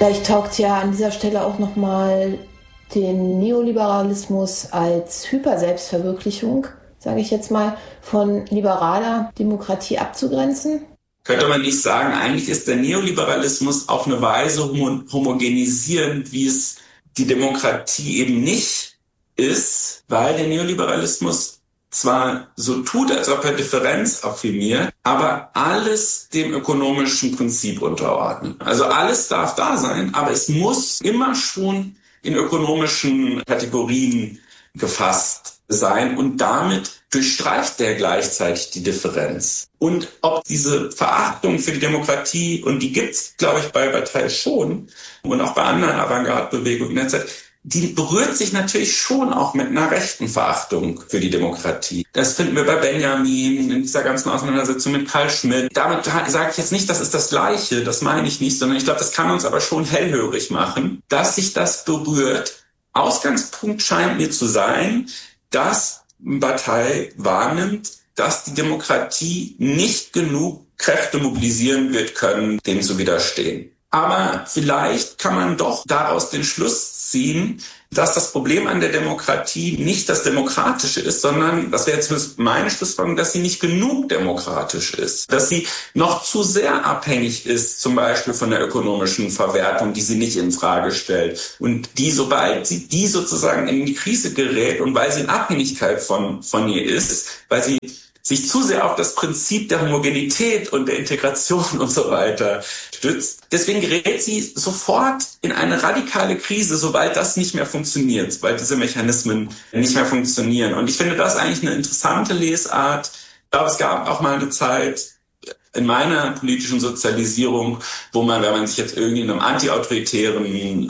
Vielleicht taugt ja an dieser Stelle auch nochmal den Neoliberalismus als Hyperselbstverwirklichung, sage ich jetzt mal, von liberaler Demokratie abzugrenzen. Könnte man nicht sagen, eigentlich ist der Neoliberalismus auf eine Weise homogenisierend, wie es die Demokratie eben nicht ist, weil der Neoliberalismus zwar so tut, als ob er Differenz affirmiert, aber alles dem ökonomischen Prinzip unterordnet. Also alles darf da sein, aber es muss immer schon in ökonomischen Kategorien gefasst sein und damit durchstreicht der gleichzeitig die Differenz. Und ob diese Verachtung für die Demokratie, und die gibt's, glaube ich, bei Bataille schon und auch bei anderen Avantgarde-Bewegungen in der Zeit, die berührt sich natürlich schon auch mit einer rechten Verachtung für die Demokratie. Das finden wir bei Benjamin in dieser ganzen Auseinandersetzung mit Carl Schmitt. Damit sage ich jetzt nicht, das ist das Gleiche, das meine ich nicht, sondern ich glaube, das kann uns aber schon hellhörig machen, dass sich das berührt. Ausgangspunkt scheint mir zu sein, dass Bataille wahrnimmt, dass die Demokratie nicht genug Kräfte mobilisieren wird können, dem zu widerstehen. Aber vielleicht kann man doch daraus den Schluss ziehen, dass das Problem an der Demokratie nicht das Demokratische ist, sondern, das wäre jetzt meine Schlussfolgerung, dass sie nicht genug demokratisch ist. Dass sie noch zu sehr abhängig ist, zum Beispiel von der ökonomischen Verwertung, die sie nicht in Frage stellt. Und die, sobald sie die sozusagen in die Krise gerät und weil sie in Abhängigkeit von ihr ist, weil sie sich zu sehr auf das Prinzip der Homogenität und der Integration und so weiter stützt. Deswegen gerät sie sofort in eine radikale Krise, sobald das nicht mehr funktioniert, sobald diese Mechanismen nicht mehr funktionieren. Und ich finde das eigentlich eine interessante Lesart. Ich glaube, es gab auch mal eine Zeit in meiner politischen Sozialisierung, wo man, wenn man sich jetzt irgendwie in einem antiautoritären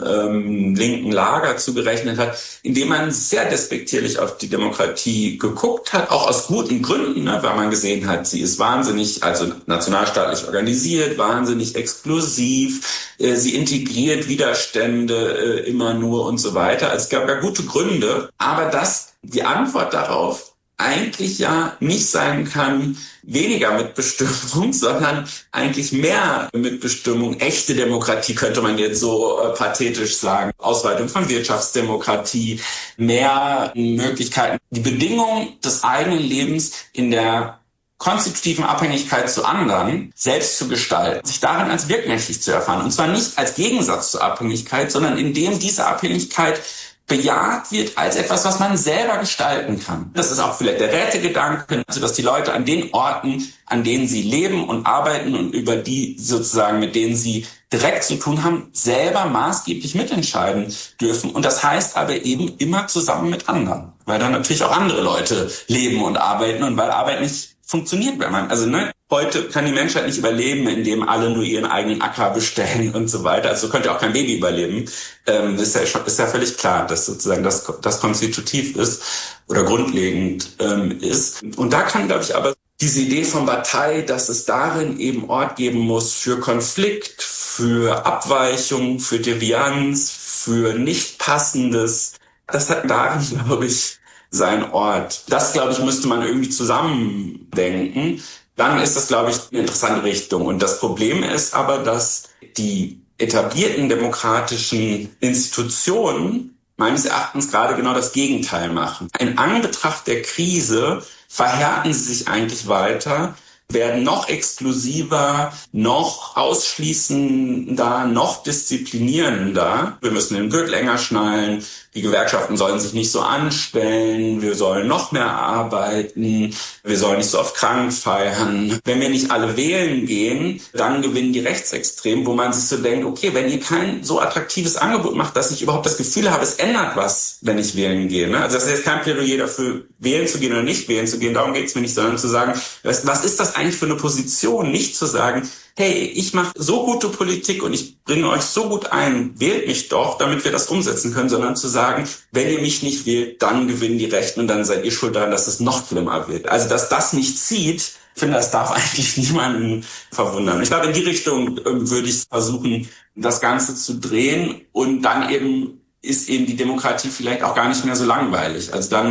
linken Lager zugerechnet hat, indem man sehr despektierlich auf die Demokratie geguckt hat, auch aus guten Gründen, ne, weil man gesehen hat, sie ist wahnsinnig, also nationalstaatlich organisiert, wahnsinnig exklusiv, sie integriert Widerstände immer nur und so weiter. Also es gab ja gute Gründe, aber dass die Antwort darauf eigentlich ja nicht sein kann, weniger Mitbestimmung, sondern eigentlich mehr Mitbestimmung. Echte Demokratie könnte man jetzt so pathetisch sagen. Ausweitung von Wirtschaftsdemokratie, mehr Möglichkeiten, die Bedingungen des eigenen Lebens in der konstitutiven Abhängigkeit zu anderen selbst zu gestalten, sich darin als wirkmächtig zu erfahren. Und zwar nicht als Gegensatz zur Abhängigkeit, sondern indem diese Abhängigkeit bejaht wird als etwas, was man selber gestalten kann. Das ist auch vielleicht der Rätegedanke, also dass die Leute an den Orten, an denen sie leben und arbeiten und über die sozusagen, mit denen sie direkt zu tun haben, selber maßgeblich mitentscheiden dürfen. Und das heißt aber eben immer zusammen mit anderen, weil da natürlich auch andere Leute leben und arbeiten und weil Arbeit nicht funktioniert, wenn man, also heute kann die Menschheit nicht überleben, indem alle nur ihren eigenen Acker bestellen und so weiter. Also könnte auch kein Baby überleben. Ist ja völlig klar, dass sozusagen das konstitutiv ist oder grundlegend ist. Und da kann, glaube ich, aber diese Idee von Bataille, dass es darin eben Ort geben muss für Konflikt, für Abweichung, für Devianz, für Nichtpassendes, das hat darin, glaube ich, sein Ort. Das, glaube ich, müsste man irgendwie zusammendenken. Dann ist das, glaube ich, eine interessante Richtung. Und das Problem ist aber, dass die etablierten demokratischen Institutionen meines Erachtens gerade genau das Gegenteil machen. In Anbetracht der Krise verhärten sie sich eigentlich weiter, werden noch exklusiver, noch ausschließender, noch disziplinierender. Wir müssen den Gürtel enger schnallen, die Gewerkschaften sollen sich nicht so anstellen, wir sollen noch mehr arbeiten, wir sollen nicht so oft krank feiern. Wenn wir nicht alle wählen gehen, dann gewinnen die Rechtsextremen, wo man sich so denkt, okay, wenn ihr kein so attraktives Angebot macht, dass ich überhaupt das Gefühl habe, es ändert was, wenn ich wählen gehe. Also das ist jetzt kein Plädoyer dafür, wählen zu gehen oder nicht wählen zu gehen, darum geht es mir nicht, sondern zu sagen, was ist das eigentlich für eine Position, nicht zu sagen, hey, ich mache so gute Politik und ich bringe euch so gut ein, wählt mich doch, damit wir das umsetzen können, sondern zu sagen, wenn ihr mich nicht wählt, dann gewinnen die Rechten und dann seid ihr schuld daran, dass es noch schlimmer wird. Also, dass das nicht zieht, ich finde, das darf eigentlich niemanden verwundern. Ich glaube, in die Richtung würde ich versuchen, das Ganze zu drehen und dann ist eben die Demokratie vielleicht auch gar nicht mehr so langweilig. Also dann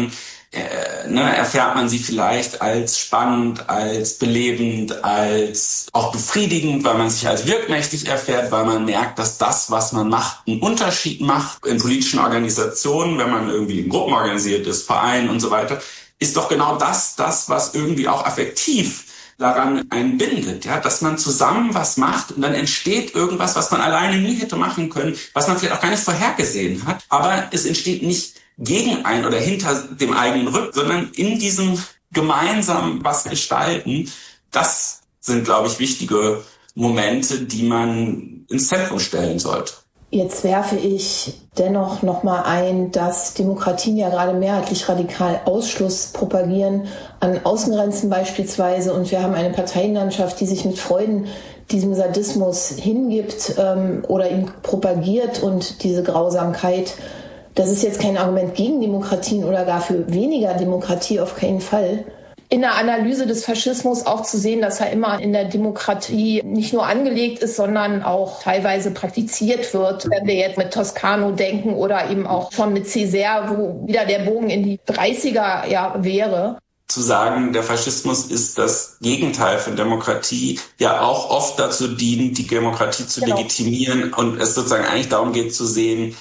erfährt man sie vielleicht als spannend, als belebend, als auch befriedigend, weil man sich als wirkmächtig erfährt, weil man merkt, dass das, was man macht, einen Unterschied macht in politischen Organisationen, wenn man irgendwie in Gruppen organisiert ist, Vereinen und so weiter, ist doch genau das, was irgendwie auch affektiv daran einen bindet, ja, dass man zusammen was macht und dann entsteht irgendwas, was man alleine nie hätte machen können, was man vielleicht auch gar nicht vorhergesehen hat, aber es entsteht nicht gegen einen oder hinter dem eigenen Rücken, sondern in diesem gemeinsam was gestalten. Das sind, glaube ich, wichtige Momente, die man ins Zentrum stellen sollte. Jetzt werfe ich dennoch nochmal ein, dass Demokratien ja gerade mehrheitlich radikal Ausschluss propagieren, an Außengrenzen beispielsweise. Und wir haben eine Parteienlandschaft, die sich mit Freuden diesem Sadismus hingibt oder ihn propagiert und diese Grausamkeit. Das ist jetzt kein Argument gegen Demokratien oder gar für weniger Demokratie, auf keinen Fall. In der Analyse des Faschismus auch zu sehen, dass er immer in der Demokratie nicht nur angelegt ist, sondern auch teilweise praktiziert wird. Wenn wir jetzt mit Toscano denken oder eben auch schon mit Césaire, wo wieder der Bogen in die 30er wäre. Zu sagen, der Faschismus ist das Gegenteil von Demokratie, ja auch oft dazu dient, die Demokratie zu legitimieren und es sozusagen eigentlich darum geht zu sehen,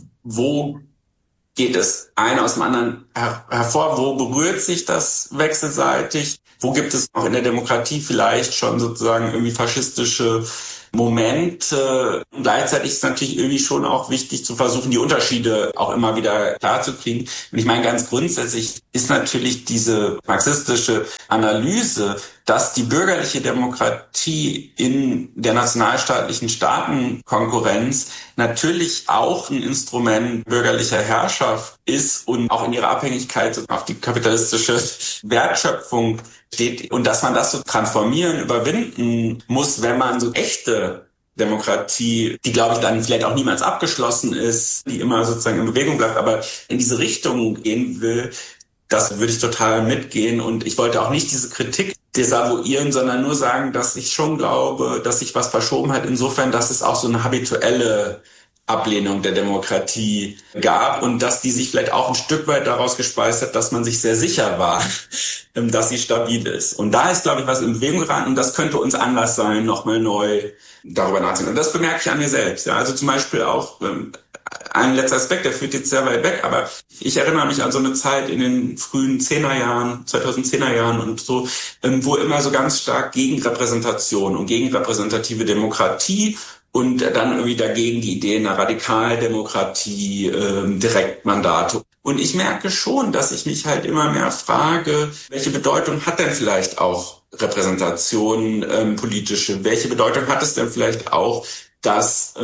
wo geht es einer aus dem anderen hervor? Wo berührt sich das wechselseitig? Wo gibt es auch in der Demokratie vielleicht schon sozusagen irgendwie faschistische Momente? Gleichzeitig ist es natürlich irgendwie schon auch wichtig zu versuchen, die Unterschiede auch immer wieder klarzukriegen. Und ich meine, ganz grundsätzlich ist natürlich diese marxistische Analyse, dass die bürgerliche Demokratie in der nationalstaatlichen Staatenkonkurrenz natürlich auch ein Instrument bürgerlicher Herrschaft ist und auch in ihrer Abhängigkeit auf die kapitalistische Wertschöpfung steht und dass man das so transformieren, überwinden muss, wenn man so echte Demokratie, die glaube ich dann vielleicht auch niemals abgeschlossen ist, die immer sozusagen in Bewegung bleibt, aber in diese Richtung gehen will, das würde ich total mitgehen und ich wollte auch nicht diese Kritik desavouieren, sondern nur sagen, dass ich schon glaube, dass sich was verschoben hat, insofern, dass es auch so eine habituelle Ablehnung der Demokratie gab und dass die sich vielleicht auch ein Stück weit daraus gespeist hat, dass man sich sehr sicher war, dass sie stabil ist. Und da ist, glaube ich, was in Bewegung geraten und das könnte uns Anlass sein, nochmal neu darüber nachzudenken. Und das bemerke ich an mir selbst. Ja, also zum Beispiel auch ein letzter Aspekt, der führt jetzt sehr weit weg, aber ich erinnere mich an so eine Zeit in den frühen 2010er Jahren und so, wo immer so ganz stark Gegenrepräsentation und gegenrepräsentative Demokratie und dann irgendwie dagegen die Idee einer Radikaldemokratie, Direktmandate. Und ich merke schon, dass ich mich halt immer mehr frage, welche Bedeutung hat denn vielleicht auch Repräsentation politische? Welche Bedeutung hat es denn vielleicht auch, dass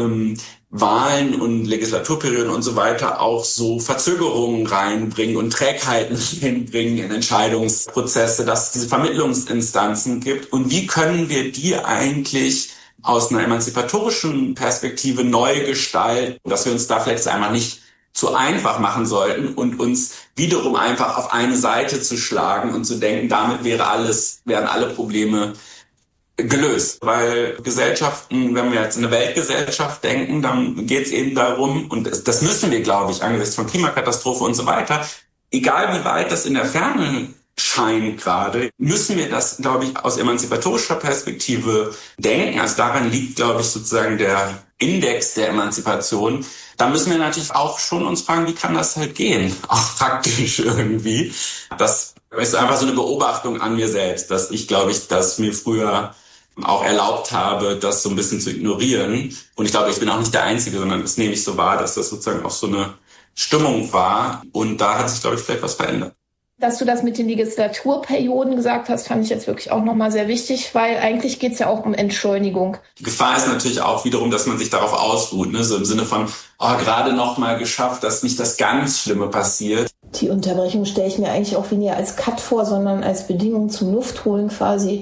Wahlen und Legislaturperioden und so weiter auch so Verzögerungen reinbringen und Trägheiten reinbringen in Entscheidungsprozesse, dass es diese Vermittlungsinstanzen gibt? Und wie können wir die eigentlich aus einer emanzipatorischen Perspektive neu gestalten, dass wir uns da vielleicht einmal nicht zu einfach machen sollten und uns wiederum einfach auf eine Seite zu schlagen und zu denken, damit wären alle Probleme gelöst. Weil Gesellschaften, wenn wir jetzt in eine Weltgesellschaft denken, dann geht es eben darum, und das müssen wir, glaube ich, angesichts von Klimakatastrophe und so weiter, egal wie weit das in der Ferne scheint gerade, müssen wir das, glaube ich, aus emanzipatorischer Perspektive denken. Also daran liegt, glaube ich, sozusagen der Index der Emanzipation. Da müssen wir natürlich auch schon uns fragen, wie kann das halt gehen? Auch praktisch irgendwie. Das ist einfach so eine Beobachtung an mir selbst, dass ich, glaube ich, dass mir früher auch erlaubt habe, das so ein bisschen zu ignorieren. Und ich glaube, ich bin auch nicht der Einzige, sondern das nehme ich so wahr, dass das sozusagen auch so eine Stimmung war. Und da hat sich, glaube ich, vielleicht was verändert. Dass du das mit den Legislaturperioden gesagt hast, fand ich jetzt wirklich auch nochmal sehr wichtig, weil eigentlich geht es ja auch um Entschleunigung. Die Gefahr ist natürlich auch wiederum, dass man sich darauf ausruht, ne? So im Sinne von, gerade noch mal geschafft, dass nicht das ganz Schlimme passiert. Die Unterbrechung stelle ich mir eigentlich auch weniger als Cut vor, sondern als Bedingung zum Luftholen quasi.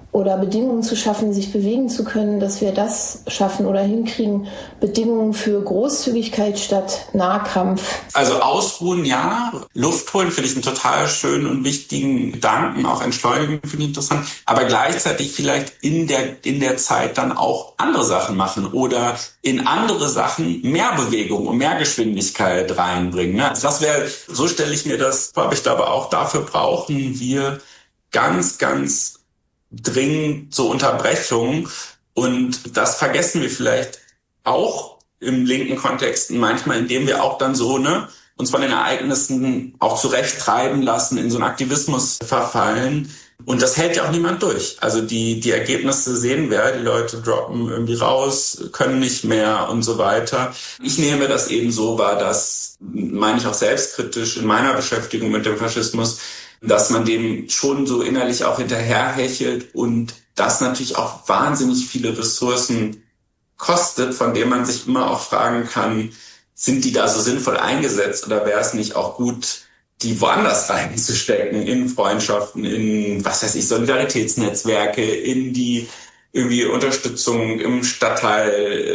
oder Bedingungen zu schaffen, sich bewegen zu können, dass wir das schaffen oder hinkriegen. Bedingungen für Großzügigkeit statt Nahkampf. Also ausruhen, ja. Luft holen finde ich einen total schönen und wichtigen Gedanken. Auch entschleunigen finde ich interessant. Aber gleichzeitig vielleicht in der Zeit dann auch andere Sachen machen oder in andere Sachen mehr Bewegung und mehr Geschwindigkeit reinbringen. Ne? Also das wäre, so stelle ich mir das vor. Aber ich glaube auch, dafür brauchen wir ganz, ganz dringend so Unterbrechungen, und das vergessen wir vielleicht auch im linken Kontext manchmal, indem wir auch dann so uns von den Ereignissen auch zurechttreiben lassen, in so einen Aktivismus verfallen, und das hält ja auch niemand durch. Also die Ergebnisse sehen wir, die Leute droppen irgendwie raus, können nicht mehr und so weiter. Ich nehme das eben so wahr, das meine ich auch selbstkritisch in meiner Beschäftigung mit dem Faschismus, dass man dem schon so innerlich auch hinterherhechelt und das natürlich auch wahnsinnig viele Ressourcen kostet, von denen man sich immer auch fragen kann, sind die da so sinnvoll eingesetzt oder wäre es nicht auch gut, die woanders reinzustecken, in Freundschaften, in, Solidaritätsnetzwerke, in die irgendwie Unterstützung im Stadtteil,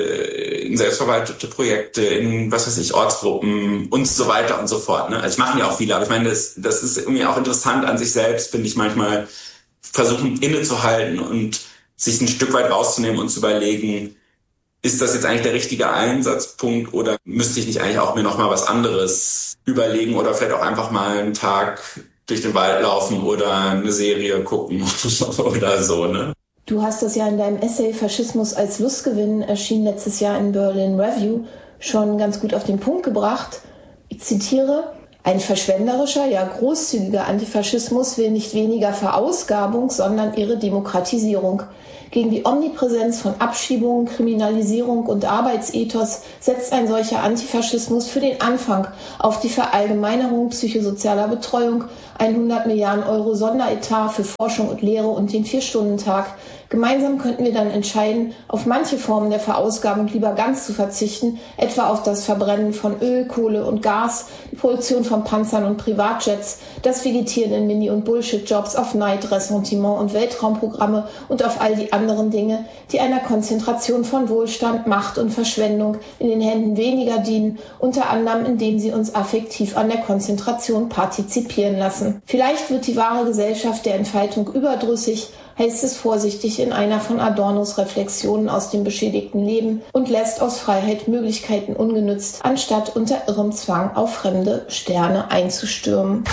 in selbstverwaltete Projekte, in, Ortsgruppen und so weiter und so fort. Ne? Also machen ja auch viele, aber ich meine, das ist irgendwie auch interessant an sich selbst, finde ich, manchmal versuchen innezuhalten und sich ein Stück weit rauszunehmen und zu überlegen, ist das jetzt eigentlich der richtige Einsatzpunkt oder müsste ich nicht eigentlich auch mir noch mal was anderes überlegen oder vielleicht auch einfach mal einen Tag durch den Wald laufen oder eine Serie gucken oder so, ne? Du hast das ja in deinem Essay Faschismus als Lustgewinn, erschien letztes Jahr in Berlin Review, schon ganz gut auf den Punkt gebracht. Ich zitiere: Ein verschwenderischer, ja großzügiger Antifaschismus will nicht weniger Verausgabung, sondern ihre Demokratisierung. Gegen die Omnipräsenz von Abschiebungen, Kriminalisierung und Arbeitsethos setzt ein solcher Antifaschismus für den Anfang auf die Verallgemeinerung psychosozialer Betreuung, 100 Milliarden Euro Sonderetat für Forschung und Lehre und den 4-Stunden-Tag. Gemeinsam könnten wir dann entscheiden, auf manche Formen der Verausgabung lieber ganz zu verzichten, etwa auf das Verbrennen von Öl, Kohle und Gas, die Produktion von Panzern und Privatjets, das Vegetieren in Mini- und Bullshit-Jobs, auf Neid, Ressentiment und Weltraumprogramme und auf all die anderen Dinge, die einer Konzentration von Wohlstand, Macht und Verschwendung in den Händen weniger dienen, unter anderem indem sie uns affektiv an der Konzentration partizipieren lassen. Vielleicht wird die wahre Gesellschaft der Entfaltung überdrüssig, heißt es vorsichtig in einer von Adornos Reflexionen aus dem beschädigten Leben, und lässt aus Freiheit Möglichkeiten ungenützt, anstatt unter irrem Zwang auf fremde Sterne einzustürmen.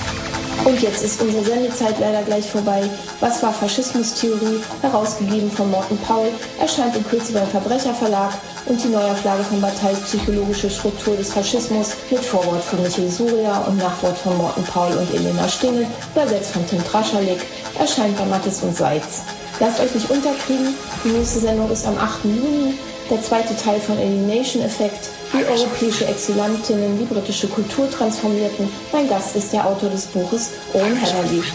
Und jetzt ist unsere Sendezeit leider gleich vorbei. Was war Faschismustheorie? Herausgegeben von Morten Paul, erscheint in Kürze beim Verbrecherverlag, und die Neuauflage von Batailles Psychologische Struktur des Faschismus mit Vorwort von Michael Surya und Nachwort von Morten Paul und Elena Stingel, übersetzt von Tim Traschalik, erscheint bei Mattes und Seitz. Lasst euch nicht unterkriegen, die nächste Sendung ist am 8. Juni, der zweite Teil von Alienation Effect, wie europäische Exilantinnen die britische Kultur transformierten. Mein Gast ist der Autor des Buches Owen Heatherly.